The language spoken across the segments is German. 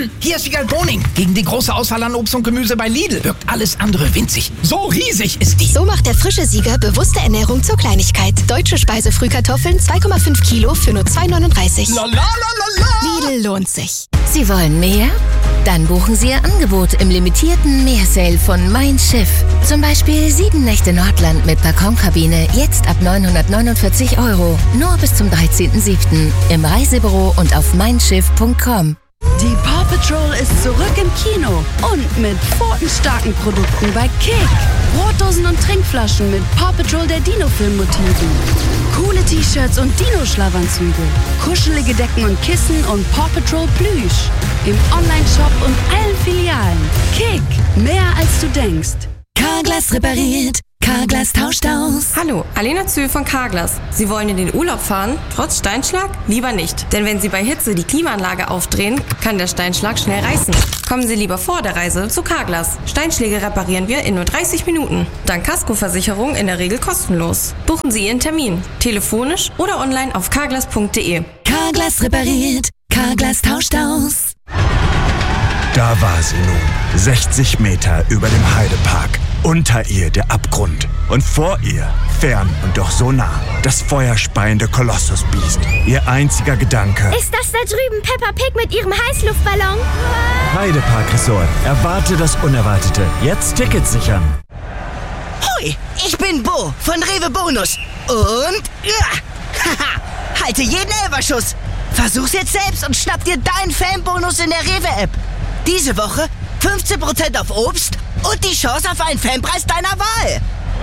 Hier ist Wiegald Boning. Gegen die große Auswahl an Obst und Gemüse bei Lidl wirkt alles andere winzig. So riesig ist die. So macht der frische Sieger bewusste Ernährung zur Kleinigkeit. Deutsche Speisefrühkartoffeln 2,5 Kilo für nur 2,39. Lidl lohnt sich. Sie wollen mehr? Dann buchen Sie Ihr Angebot im limitierten Meersale von Mein Schiff. Zum Beispiel 7 Nächte Nordland mit Balkonkabine, jetzt ab 949 €. Nur bis zum 13.07. im Reisebüro und auf meinschiff.com. Die Paw Patrol ist zurück im Kino und mit pfotenstarken Produkten bei Kick. Brotdosen und Trinkflaschen mit Paw Patrol der Dino-Film-Motiven. Coole T-Shirts und Dino-Schlafanzüge. Kuschelige Decken und Kissen und Paw Patrol Plüsch. Im Online-Shop und allen Filialen. Kick, mehr als du denkst. Carglass repariert. Carglass tauscht aus. Hallo, Alena Zühl von Carglass. Sie wollen in den Urlaub fahren, trotz Steinschlag? Lieber nicht. Denn wenn Sie bei Hitze die Klimaanlage aufdrehen, kann der Steinschlag schnell reißen. Kommen Sie lieber vor der Reise zu Carglass. Steinschläge reparieren wir in nur 30 Minuten. Dank Kaskoversicherung in der Regel kostenlos. Buchen Sie Ihren Termin. Telefonisch oder online auf carglass.de. Carglass repariert. Carglass tauscht aus. Da war sie nun, 60 Meter über dem Heidepark. Unter ihr der Abgrund und vor ihr, fern und doch so nah, das feuerspeiende Kolossusbiest. Ihr einziger Gedanke: Ist das da drüben Peppa Pig mit ihrem Heißluftballon? Heidepark Resort. Erwarte das Unerwartete. Jetzt Tickets sichern. Hoi, ich bin Bo von Rewe Bonus. Und haha, halte jeden Elferschuss. Versuch's jetzt selbst und schnapp dir deinen Fanbonus in der Rewe-App. Diese Woche 15% auf Obst und die Chance auf einen Fanpreis deiner Wahl.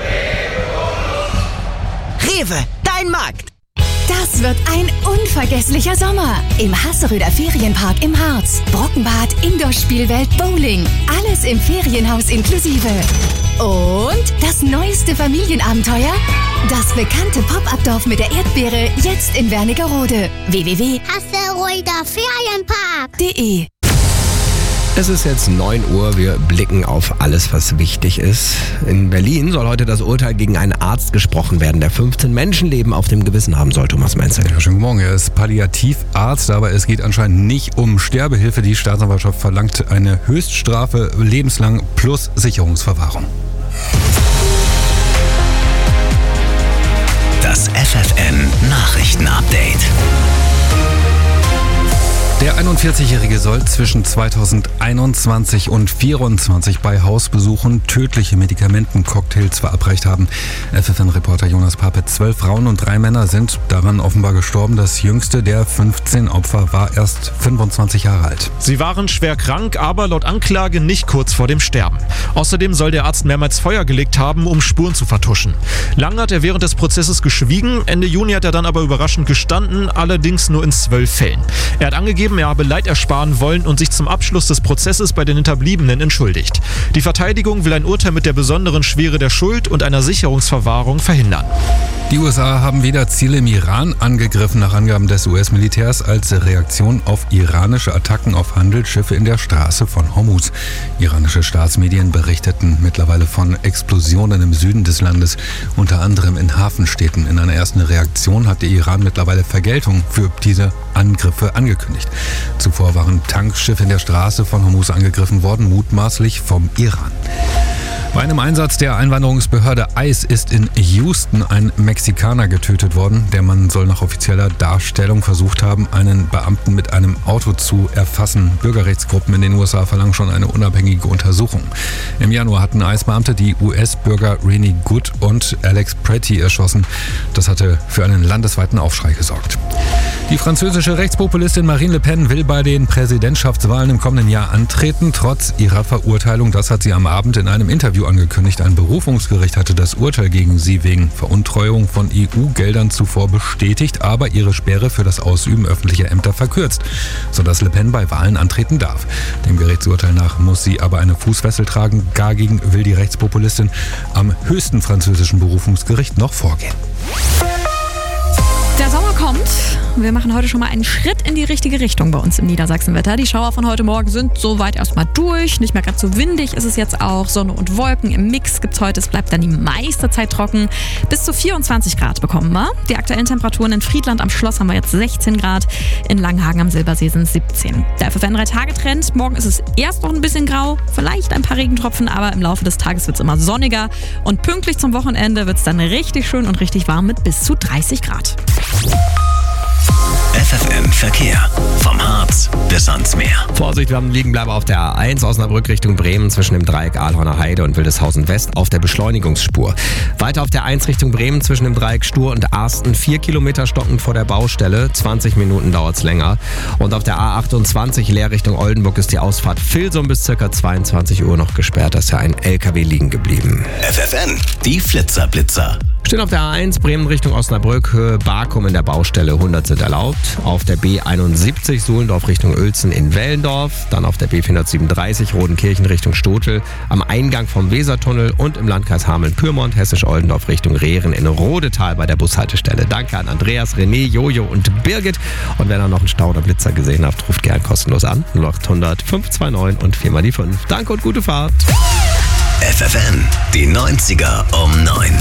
Rewe, dein Markt. Das wird ein unvergesslicher Sommer im Hasseröder Ferienpark im Harz. Brockenbad, Indoor-Spielwelt, Bowling. Alles im Ferienhaus inklusive. Und das neueste Familienabenteuer? Das bekannte Pop-Up-Dorf mit der Erdbeere, jetzt in Wernigerode. Hasseröder Ferienpark.de. Es ist jetzt 9 Uhr, wir blicken auf alles, was wichtig ist. In Berlin soll heute das Urteil gegen einen Arzt gesprochen werden, der 15 Menschenleben auf dem Gewissen haben soll. Thomas Menzel. Ja, schönen guten Morgen. Er ist Palliativarzt, aber es geht anscheinend nicht um Sterbehilfe. Die Staatsanwaltschaft verlangt eine Höchststrafe lebenslang plus Sicherungsverwahrung. Das FFN Nachrichtenupdate. Der 41-Jährige soll zwischen 2021 und 2024 bei Hausbesuchen tödliche Medikamentencocktails verabreicht haben. FFN-Reporter Jonas Pape: 12 Frauen und 3 Männer sind daran offenbar gestorben. Das jüngste der 15 Opfer war erst 25 Jahre alt. Sie waren schwer krank, aber laut Anklage nicht kurz vor dem Sterben. Außerdem soll der Arzt mehrmals Feuer gelegt haben, um Spuren zu vertuschen. Lange hat er während des Prozesses geschwiegen. Ende Juni hat er dann aber überraschend gestanden, allerdings nur in 12 Fällen. Er hat angegeben, er habe Leid ersparen wollen und sich zum Abschluss des Prozesses bei den Hinterbliebenen entschuldigt. Die Verteidigung will ein Urteil mit der besonderen Schwere der Schuld und einer Sicherungsverwahrung verhindern. Die USA haben wieder Ziele im Iran angegriffen, nach Angaben des US-Militärs, als Reaktion auf iranische Attacken auf Handelsschiffe in der Straße von Hormuz. Iranische Staatsmedien berichteten mittlerweile von Explosionen im Süden des Landes, unter anderem in Hafenstädten. In einer ersten Reaktion hat der Iran mittlerweile Vergeltung für diese Angriffe angekündigt. Zuvor waren Tankschiffe in der Straße von Hormuz angegriffen worden, mutmaßlich vom Iran. Bei einem Einsatz der Einwanderungsbehörde ICE ist in Houston ein Mexikaner getötet worden. Der Mann soll nach offizieller Darstellung versucht haben, einen Beamten mit einem Auto zu erfassen. Bürgerrechtsgruppen in den USA verlangen schon eine unabhängige Untersuchung. Im Januar hatten ICE-Beamte die US-Bürger Rennie Good und Alex Pretty erschossen. Das hatte für einen landesweiten Aufschrei gesorgt. Die französische Rechtspopulistin Marine Le Pen will bei den Präsidentschaftswahlen im kommenden Jahr antreten, trotz ihrer Verurteilung. Das hat sie am Abend in einem Interview angekündigt. Ein Berufungsgericht hatte das Urteil gegen sie wegen Veruntreuung von EU-Geldern zuvor bestätigt, aber ihre Sperre für das Ausüben öffentlicher Ämter verkürzt, sodass Le Pen bei Wahlen antreten darf. Dem Gerichtsurteil nach muss sie aber eine Fußfessel tragen. Dagegen will die Rechtspopulistin am höchsten französischen Berufungsgericht noch vorgehen. Der Sommer kommt. Wir machen heute schon mal einen Schritt in die richtige Richtung bei uns im Niedersachsenwetter. Die Schauer von heute Morgen sind soweit erstmal durch. Nicht mehr ganz so windig ist es jetzt auch. Sonne und Wolken im Mix gibt's heute. Es bleibt dann die meiste Zeit trocken. Bis zu 24 Grad bekommen wir. Die aktuellen Temperaturen in Friedland am Schloss haben wir jetzt 16 Grad. In Langenhagen am Silbersee sind 17. Der FFN 3-Tage-Trend. Morgen ist es erst noch ein bisschen grau. Vielleicht ein paar Regentropfen, aber im Laufe des Tages wird's immer sonniger. Und pünktlich zum Wochenende wird's dann richtig schön und richtig warm mit bis zu 30 Grad. FFN Verkehr. Vom Harz bis ans Meer. Vorsicht, wir haben Liegenbleiber auf der A1 Osnabrück Richtung Bremen zwischen dem Dreieck Ahlhorner Heide und Wildeshausen West auf der Beschleunigungsspur. Weiter auf der 1 Richtung Bremen zwischen dem Dreieck Stur und Arsten 4 Kilometer stockend vor der Baustelle. 20 Minuten dauert's länger. Und auf der A28 Leer Richtung Oldenburg ist die Ausfahrt Vilsum bis ca. 22 Uhr noch gesperrt. Da ist ja ein LKW liegen geblieben. FFN, die Flitzer-Blitzer. Stehen auf der A1 Bremen Richtung Osnabrück, Höhe Barkum in der Baustelle, 100 sind erlaubt. Auf der B71 Suhlendorf Richtung Uelzen in Wellendorf. Dann auf der B437 Rodenkirchen Richtung Stotel, am Eingang vom Wesertunnel und im Landkreis Hameln-Pyrmont, Hessisch-Oldendorf Richtung Rehren in Rodetal bei der Bushaltestelle. Danke an Andreas, René, Jojo und Birgit. Und wenn ihr noch einen Stau oder Blitzer gesehen habt, ruft gern kostenlos an. 0800 529 und 4 mal die 5. Danke und gute Fahrt. FFN, die 90er um 9.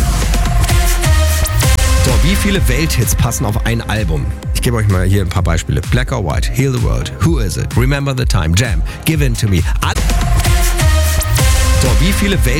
So, wie viele Welthits passen auf ein Album? Ich gebe euch mal hier ein paar Beispiele. Black or White, Heal the World, Who Is It, Remember the Time, Jam, Give In to Me. So, wie viele Welthits